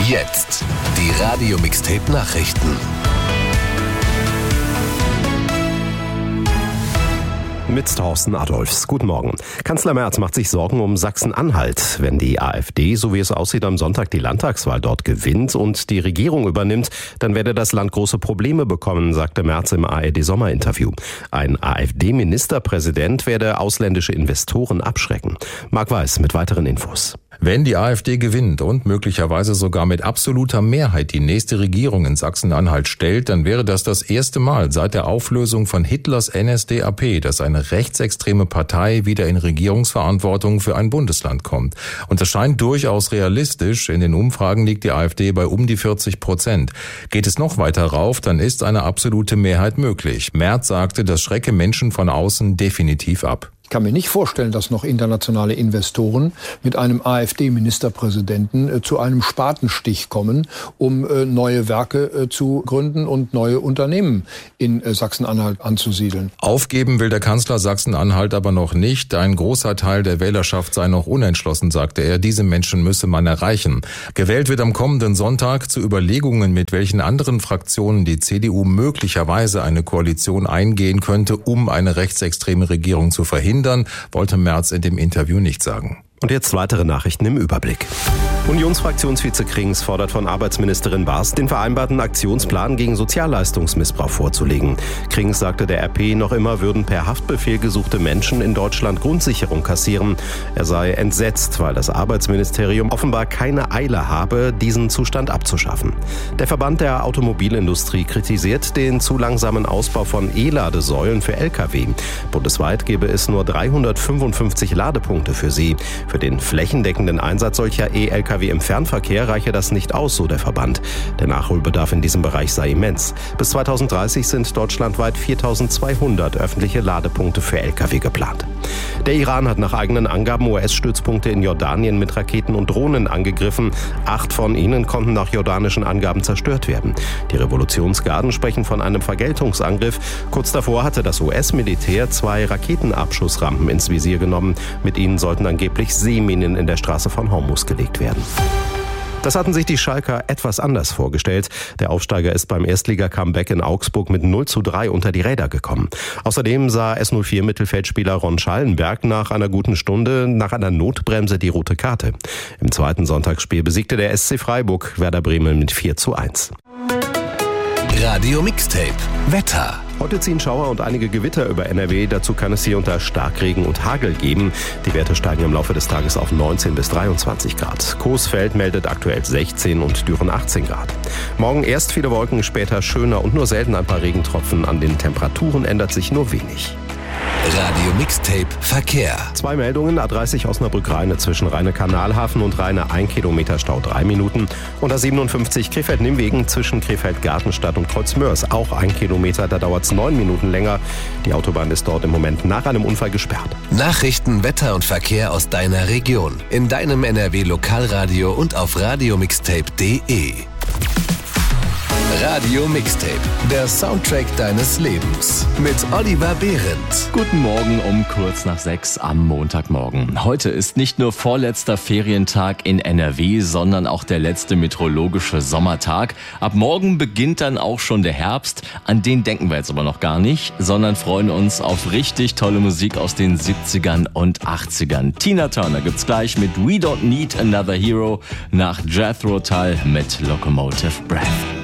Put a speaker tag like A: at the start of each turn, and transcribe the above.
A: Jetzt die Radio Mixtape Nachrichten.
B: Mit Thorsten Adolfs. Guten Morgen. Kanzler Merz macht sich Sorgen um Sachsen-Anhalt. Wenn die AfD, so wie es aussieht, am Sonntag die Landtagswahl dort gewinnt und die Regierung übernimmt, dann werde das Land große Probleme bekommen, sagte Merz im ARD-Sommerinterview. Ein AfD-Ministerpräsident werde ausländische Investoren abschrecken. Marc Weiß mit weiteren Infos.
C: Wenn die AfD gewinnt und möglicherweise sogar mit absoluter Mehrheit die nächste Regierung in Sachsen-Anhalt stellt, dann wäre das erste Mal seit der Auflösung von Hitlers NSDAP, dass eine rechtsextreme Partei wieder in Regierungsverantwortung für ein Bundesland kommt. Und das scheint durchaus realistisch. In den Umfragen liegt die AfD bei um die 40%. Geht es noch weiter rauf, dann ist eine absolute Mehrheit möglich. Merz sagte, das schrecke Menschen von außen definitiv ab.
D: Ich kann mir nicht vorstellen, dass noch internationale Investoren mit einem AfD-Ministerpräsidenten zu einem Spatenstich kommen, um neue Werke zu gründen und neue Unternehmen in Sachsen-Anhalt anzusiedeln.
C: Aufgeben will der Kanzler Sachsen-Anhalt aber noch nicht. Ein großer Teil der Wählerschaft sei noch unentschlossen, sagte er. Diese Menschen müsse man erreichen. Gewählt wird am kommenden Sonntag. Zu Überlegungen, mit welchen anderen Fraktionen die CDU möglicherweise eine Koalition eingehen könnte, um eine rechtsextreme Regierung zu verhindern, wollte Merz in dem Interview nicht sagen.
B: Und jetzt weitere Nachrichten im Überblick. Unionsfraktionsvize Krings fordert von Arbeitsministerin Baas, den vereinbarten Aktionsplan gegen Sozialleistungsmissbrauch vorzulegen. Krings sagte der RP, noch immer würden per Haftbefehl gesuchte Menschen in Deutschland Grundsicherung kassieren. Er sei entsetzt, weil das Arbeitsministerium offenbar keine Eile habe, diesen Zustand abzuschaffen. Der Verband der Automobilindustrie kritisiert den zu langsamen Ausbau von E-Ladesäulen für Lkw. Bundesweit gäbe es nur 355 Ladepunkte für sie. Für den flächendeckenden Einsatz solcher E-Lkw im Fernverkehr reiche das nicht aus, so der Verband. Der Nachholbedarf in diesem Bereich sei immens. Bis 2030 sind deutschlandweit 4.200 öffentliche Ladepunkte für Lkw geplant. Der Iran hat nach eigenen Angaben US-Stützpunkte in Jordanien mit Raketen und Drohnen angegriffen. 8 von ihnen konnten nach jordanischen Angaben zerstört werden. Die Revolutionsgarden sprechen von einem Vergeltungsangriff. Kurz davor hatte das US-Militär 2 Raketenabschussrampen ins Visier genommen. Mit ihnen sollten angeblich Seeminen in der Straße von Hormuz gelegt werden. Das hatten sich die Schalker etwas anders vorgestellt. Der Aufsteiger ist beim Erstliga-Comeback in Augsburg mit 0:3 unter die Räder gekommen. Außerdem sah S04-Mittelfeldspieler Ron Schallenberg nach einer guten Stunde nach einer Notbremse die rote Karte. Im zweiten Sonntagsspiel besiegte der SC Freiburg Werder Bremen mit 4:1.
A: Radio Mixtape Wetter.
B: Heute ziehen Schauer und einige Gewitter über NRW. Dazu kann es hier unter Starkregen und Hagel geben. Die Werte steigen im Laufe des Tages auf 19 bis 23 Grad. Coesfeld meldet aktuell 16 und Düren 18 Grad. Morgen erst viele Wolken, später schöner und nur selten ein paar Regentropfen. An den Temperaturen ändert sich nur wenig.
A: Radio Mixtape Verkehr.
B: 2 Meldungen, A30 Osnabrück-Rheine zwischen Rheine-Kanalhafen und Rheine 1 Kilometer Stau 3 Minuten und A57 Krefeld-Nimwegen zwischen Krefeld-Gartenstadt und Kreuzmörs auch 1 Kilometer, da dauert es 9 Minuten länger. Die Autobahn ist dort im Moment nach einem Unfall gesperrt.
A: Nachrichten, Wetter und Verkehr aus deiner Region, in deinem NRW-Lokalradio und auf radiomixtape.de. Radio Mixtape, der Soundtrack deines Lebens mit Oliver Behrendt.
E: Guten Morgen um kurz nach 6 am Montagmorgen. Heute ist nicht nur vorletzter Ferientag in NRW, sondern auch der letzte meteorologische Sommertag. Ab morgen beginnt dann auch schon der Herbst. An den denken wir jetzt aber noch gar nicht, sondern freuen uns auf richtig tolle Musik aus den 70ern und 80ern. Tina Turner gibt's gleich mit We Don't Need Another Hero, nach Jethro Tull mit Locomotive Breath.